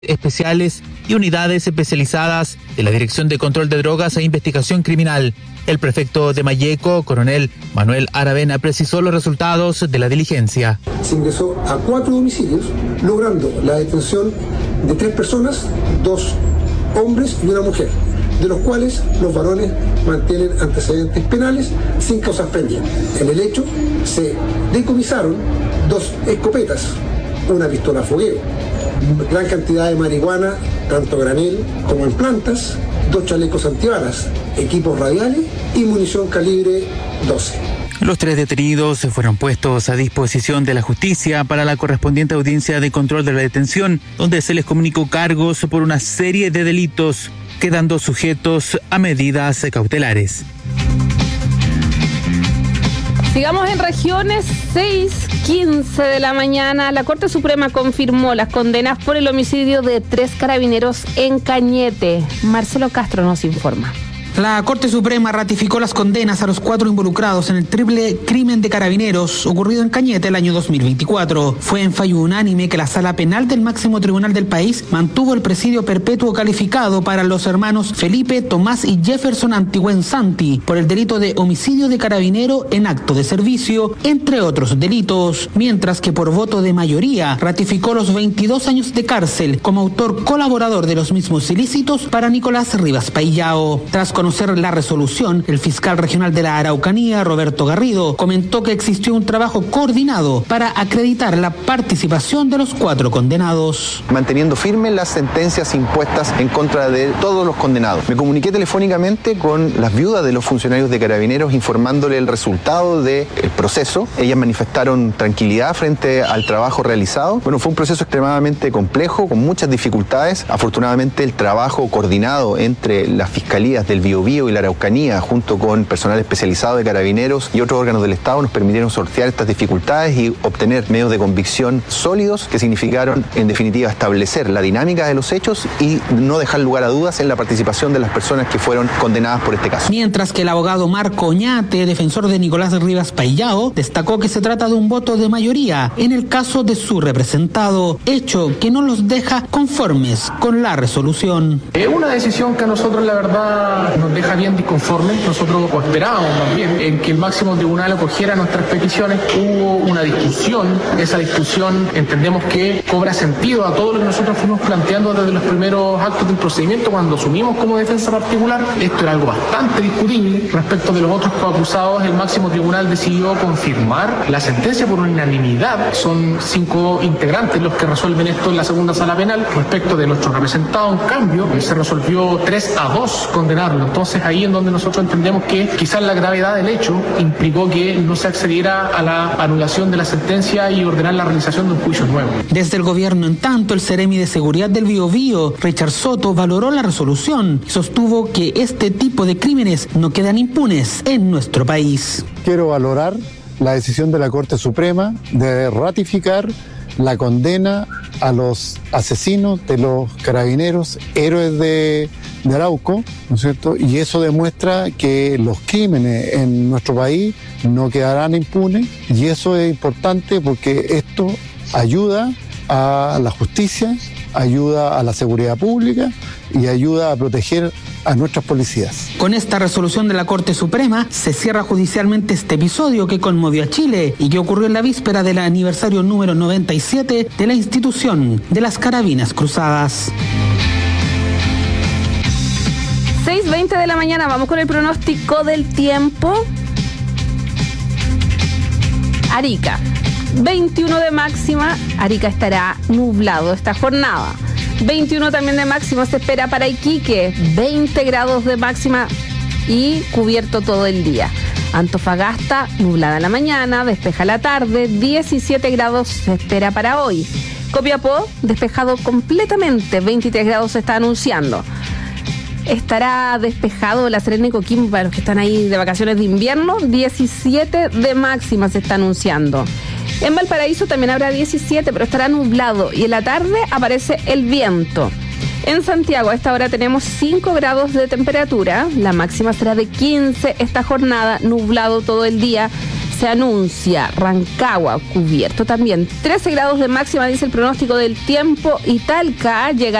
especiales y unidades especializadas de la Dirección de Control de Drogas e Investigación Criminal. El prefecto de Malleco, coronel Manuel Aravena, precisó los resultados de la diligencia. Se ingresó a 4 domicilios, logrando la detención de 3 personas, 2 hombres y una mujer, de los cuales los varones mantienen antecedentes penales sin causas pendientes. En el hecho se decomisaron 2 escopetas, una pistola fogueo, gran cantidad de marihuana, tanto granel como en plantas, 2 chalecos antibalas, equipos radiales y munición calibre 12. Los 3 detenidos fueron puestos a disposición de la justicia para la correspondiente audiencia de control de la detención, donde se les comunicó cargos por una serie de delitos, quedando sujetos a medidas cautelares. Sigamos en regiones. 6:15 de la mañana, la Corte Suprema confirmó las condenas por el homicidio de 3 carabineros en Cañete. Marcelo Castro nos informa. La Corte Suprema ratificó las condenas a los 4 involucrados en el triple crimen de Carabineros ocurrido en Cañete el año 2024. Fue en fallo unánime que la Sala Penal del máximo tribunal del país mantuvo el presidio perpetuo calificado para los hermanos Felipe, Tomás y Jefferson Antigüen Santi por el delito de homicidio de carabinero en acto de servicio, entre otros delitos, mientras que por voto de mayoría ratificó los 22 años de cárcel como autor colaborador de los mismos ilícitos para Nicolás Rivas Paillao. Tras conocer la resolución, el fiscal regional de la Araucanía, Roberto Garrido, comentó que existió un trabajo coordinado para acreditar la participación de los 4 condenados. Manteniendo firmes las sentencias impuestas en contra de todos los condenados. Me comuniqué telefónicamente con las viudas de los funcionarios de Carabineros informándole el resultado del proceso. Ellas manifestaron tranquilidad frente al trabajo realizado. Bueno, fue un proceso extremadamente complejo, con muchas dificultades. Afortunadamente, el trabajo coordinado entre las fiscalías del Biobío y la Araucanía, junto con personal especializado de Carabineros y otros órganos del Estado, nos permitieron sortear estas dificultades y obtener medios de convicción sólidos que significaron, en definitiva, establecer la dinámica de los hechos y no dejar lugar a dudas en la participación de las personas que fueron condenadas por este caso. Mientras que el abogado Marco Oñate, defensor de Nicolás Rivas Paillao, destacó que se trata de un voto de mayoría en el caso de su representado, hecho que no los deja conformes con la resolución. Es una decisión que a nosotros, la verdad, nos deja bien disconformes. Nosotros esperábamos más bien en que el máximo tribunal acogiera nuestras peticiones. Hubo una discusión. Esa discusión entendemos que cobra sentido a todo lo que nosotros fuimos planteando desde los primeros actos del procedimiento cuando asumimos como defensa particular. Esto era algo bastante discutible. Respecto de los otros coacusados, el máximo tribunal decidió confirmar la sentencia por unanimidad. Son 5 integrantes los que resuelven esto en la segunda sala penal. Respecto de nuestro representado, en cambio, se resolvió 3-2 condenarlo. Entonces ahí en donde nosotros entendemos que quizás la gravedad del hecho implicó que no se accediera a la anulación de la sentencia y ordenar la realización de un juicio nuevo. Desde el gobierno, en tanto, el Seremi de Seguridad del Biobío, Richard Soto, valoró la resolución y sostuvo que este tipo de crímenes no quedan impunes en nuestro país. Quiero valorar la decisión de la Corte Suprema de ratificar la condena a los asesinos de los carabineros, héroes de Arauco, ¿no es cierto? Y eso demuestra que los crímenes en nuestro país no quedarán impunes, y eso es importante porque esto ayuda a la justicia, ayuda a la seguridad pública y ayuda a proteger a nuestras policías. Con esta resolución de la Corte Suprema se cierra judicialmente este episodio que conmovió a Chile y que ocurrió en la víspera del aniversario número 97 de la institución de las Carabinas Cruzadas. 6:20 de la mañana, vamos con el pronóstico del tiempo. Arica, 21 de máxima, Arica estará nublado esta jornada. 21 también de máxima se espera para Iquique, 20 grados de máxima y cubierto todo el día. Antofagasta, nublada en la mañana, despeja la tarde, 17 grados se espera para hoy. Copiapó, despejado completamente, 23 grados se está anunciando. Estará despejado La Serena y Coquimbo para los que están ahí de vacaciones de invierno, 17 de máxima se está anunciando. En Valparaíso también habrá 17, pero estará nublado y en la tarde aparece el viento. En Santiago a esta hora tenemos 5 grados de temperatura, la máxima será de 15 esta jornada, nublado todo el día, se anuncia. Rancagua cubierto también. 13 grados de máxima, dice el pronóstico del tiempo, y Talca llega